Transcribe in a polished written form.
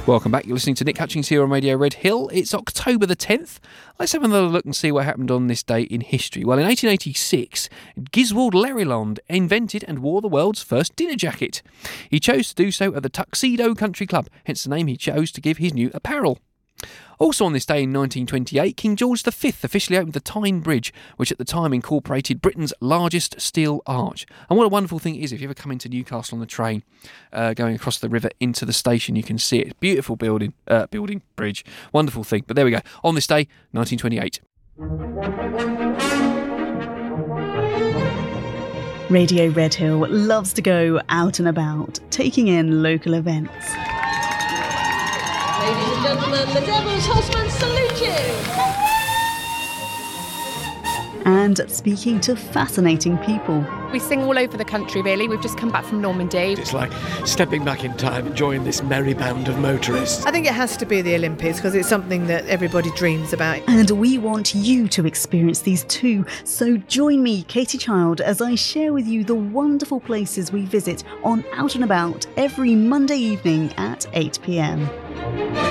Welcome back. You're listening to Nick Hutchings here on Radio Red Hill. It's October the 10th. Let's have another look and see what happened on this day in history. Well, in 1886, Giswald Leryland invented and wore the world's first dinner jacket. He chose to do so at the Tuxedo Country Club, hence the name he chose to give his new apparel. Also on this day in 1928, King George V officially opened the Tyne Bridge, which at the time incorporated Britain's largest steel arch. And what a wonderful thing it is if you ever come into Newcastle on the train, going across the river into the station, you can see it. Beautiful bridge. Wonderful thing. But there we go. On this day, 1928. Radio Red Hill loves to go out and about, taking in local events. Ladies and gentlemen, the Devil's Husband salute you! And speaking to fascinating people. We sing all over the country, really. We've just come back from Normandy. It's like stepping back in time and joining this merry band of motorists. I think it has to be the Olympics because it's something that everybody dreams about. And we want you to experience these too. So join me, Katie Child, as I share with you the wonderful places we visit on Out and About every Monday evening at 8 p.m.